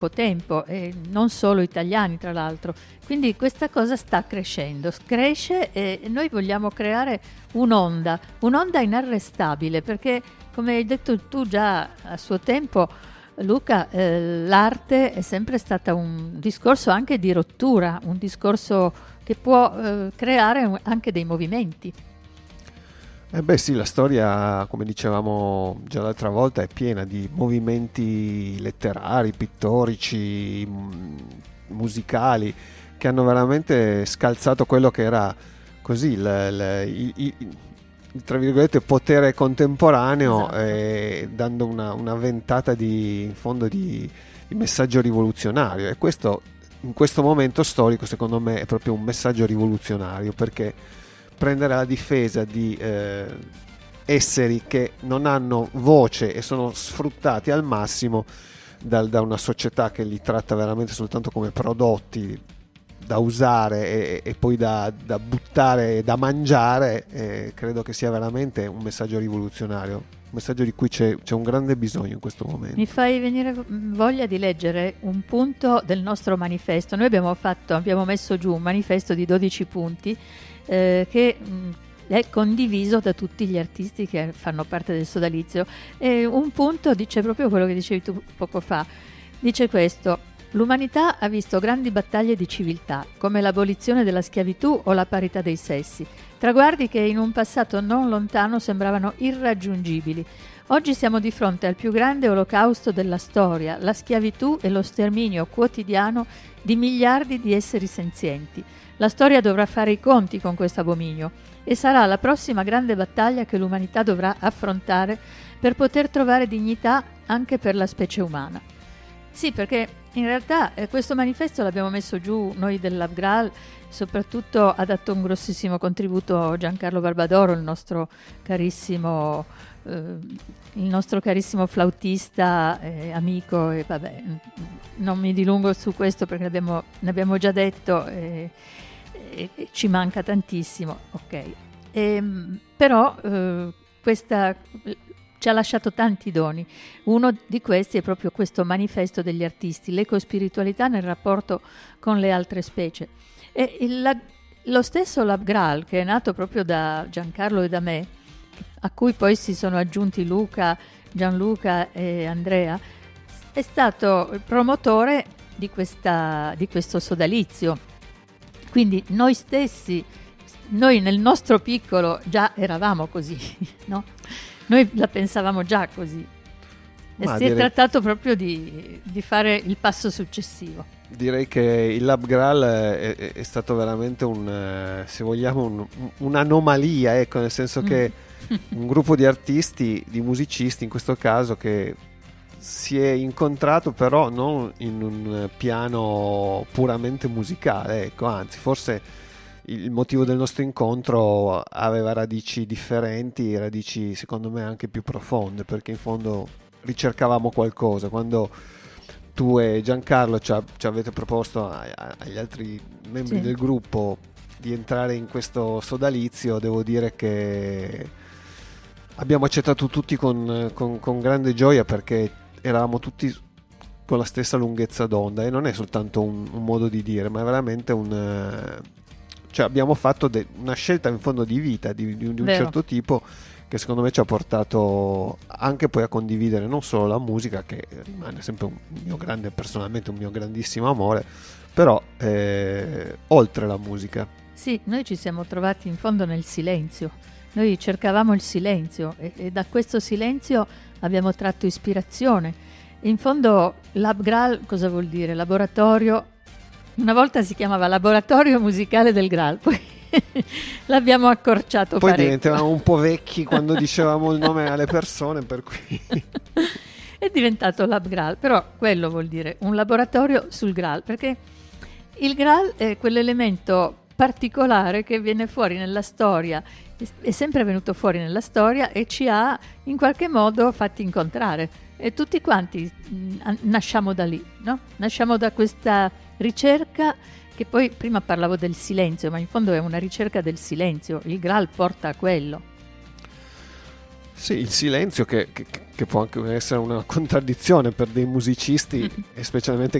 tempo, e non solo italiani tra l'altro. Quindi questa cosa sta crescendo, cresce, e noi vogliamo creare un'onda inarrestabile, perché come hai detto tu già a suo tempo, Luca, l'arte è sempre stata un discorso anche di rottura, un discorso che può creare anche dei movimenti. Beh sì, la storia, come dicevamo già l'altra volta, è piena di movimenti letterari, pittorici, musicali, che hanno veramente scalzato quello che era così il, tra virgolette, potere contemporaneo, Esatto. dando una ventata in fondo di messaggio rivoluzionario. E questo, in questo momento storico, secondo me, è proprio un messaggio rivoluzionario, perché prendere la difesa di esseri che non hanno voce e sono sfruttati al massimo da una società che li tratta veramente soltanto come prodotti da usare e poi da buttare e da mangiare, credo che sia veramente un messaggio rivoluzionario, un messaggio di cui c'è un grande bisogno in questo momento. Mi fai venire voglia di leggere un punto del nostro manifesto. Noi abbiamo messo giù un manifesto di 12 punti che è condiviso da tutti gli artisti che fanno parte del sodalizio, e un punto dice proprio quello che dicevi tu poco fa. Dice questo: l'umanità ha visto grandi battaglie di civiltà, come l'abolizione della schiavitù o la parità dei sessi, traguardi che in un passato non lontano sembravano irraggiungibili. Oggi siamo di fronte al più grande olocausto della storia, la schiavitù e lo sterminio quotidiano di miliardi di esseri senzienti. La storia dovrà fare i conti con questo abominio, e sarà la prossima grande battaglia che l'umanità dovrà affrontare per poter trovare dignità anche per la specie umana. Sì, perché in realtà questo manifesto l'abbiamo messo giù noi del Lab Graal, soprattutto ha dato un grossissimo contributo Giancarlo Barbadoro, il nostro carissimo flautista, amico, e vabbè, non mi dilungo su questo perché ne abbiamo già detto, e ci manca tantissimo, ok. Però questa ci ha lasciato tanti doni. Uno di questi è proprio questo manifesto degli artisti, l'ecospiritualità nel rapporto con le altre specie. E lo stesso Lab Graal, che è nato proprio da Giancarlo e da me, a cui poi si sono aggiunti Luca, Gianluca e Andrea, è stato il promotore di questo sodalizio. Quindi noi stessi, noi nel nostro piccolo già eravamo così, no? Noi la pensavamo già così. E si è trattato proprio di fare il passo successivo. Direi che il Lab Graal è stato veramente se vogliamo, un'anomalia, ecco, nel senso che un gruppo di artisti, di musicisti in questo caso, che si è incontrato però non in un piano puramente musicale, ecco, anzi forse il motivo del nostro incontro aveva radici differenti, radici secondo me anche più profonde, perché in fondo ricercavamo qualcosa. Quando tu e Giancarlo ci avete proposto agli altri membri del gruppo di entrare in questo sodalizio, devo dire che abbiamo accettato tutti con grande gioia, perché eravamo tutti con la stessa lunghezza d'onda, e non è soltanto un modo di dire, ma è veramente cioè abbiamo fatto una scelta in fondo di vita di un certo tipo, che secondo me ci ha portato anche poi a condividere non solo la musica, che rimane sempre personalmente un mio grandissimo amore, però oltre la musica. Sì, noi ci siamo trovati in fondo nel silenzio. Noi cercavamo il silenzio e da questo silenzio abbiamo tratto ispirazione. In fondo Lab Graal cosa vuol dire? Laboratorio. Una volta si chiamava Laboratorio Musicale del Graal, poi l'abbiamo accorciato poi parecchio. Diventavamo un po' vecchi quando dicevamo il nome alle persone, per cui è diventato Lab Graal, però quello vuol dire un laboratorio sul Graal, perché il Graal è quell'elemento particolare che viene fuori nella storia, è sempre venuto fuori nella storia e ci ha in qualche modo fatti incontrare, e tutti quanti nasciamo da lì, no? Nasciamo da questa ricerca, che poi prima parlavo del silenzio, ma in fondo è una ricerca del silenzio. Il Graal porta a quello. Sì, il silenzio che può anche essere una contraddizione per dei musicisti, e specialmente